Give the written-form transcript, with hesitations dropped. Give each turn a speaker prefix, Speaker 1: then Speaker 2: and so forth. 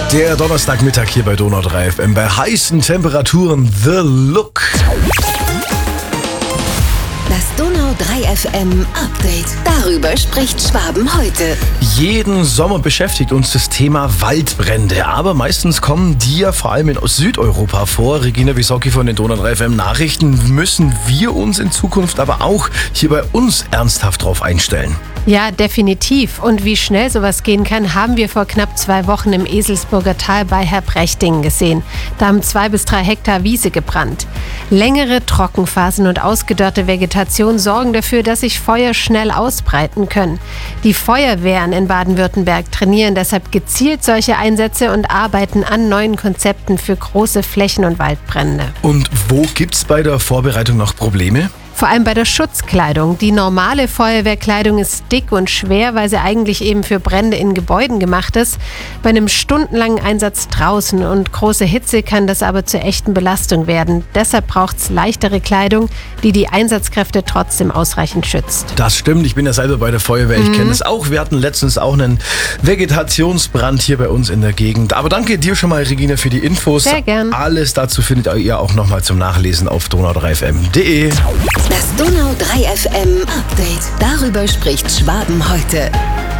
Speaker 1: Der Donnerstagmittag hier bei Donau 3 FM. Bei heißen Temperaturen The Look.
Speaker 2: Das Donau 3 FM Update. Darüber spricht Schwaben heute.
Speaker 1: Jeden Sommer beschäftigt uns das Thema Waldbrände. Aber meistens kommen die ja vor allem in Südeuropa vor. Regina Wisocki von den Donau 3 FM Nachrichten. Müssen wir uns in Zukunft aber auch hier bei uns ernsthaft drauf einstellen?
Speaker 3: Ja, definitiv. Und wie schnell sowas gehen kann, haben wir vor knapp 2 Wochen im Eselsburger Tal bei Herbrechtingen gesehen. Da haben 2 bis 3 Hektar Wiese gebrannt. Längere Trockenphasen und ausgedörrte Vegetation sorgen dafür, dass sich Feuer schnell ausbreiten können. Die Feuerwehren in Baden-Württemberg trainieren deshalb gezielt solche Einsätze und arbeiten an neuen Konzepten für große Flächen- und Waldbrände.
Speaker 1: Und wo gibt's bei der Vorbereitung noch Probleme?
Speaker 3: Vor allem bei der Schutzkleidung. Die normale Feuerwehrkleidung ist dick und schwer, weil sie eigentlich eben für Brände in Gebäuden gemacht ist. Bei einem stundenlangen Einsatz draußen und große Hitze kann das aber zur echten Belastung werden. Deshalb braucht es leichtere Kleidung, die die Einsatzkräfte trotzdem ausreichend schützt.
Speaker 1: Das stimmt, ich bin ja selber bei der Feuerwehr, ich kenne es auch. Wir hatten letztens auch einen Vegetationsbrand hier bei uns in der Gegend. Aber danke dir schon mal, Regina, für die Infos.
Speaker 3: Sehr gern.
Speaker 1: Alles dazu findet ihr auch nochmal zum Nachlesen auf donau3fm.de.
Speaker 2: Das Donau 3 FM Update. Darüber spricht Schwaben heute.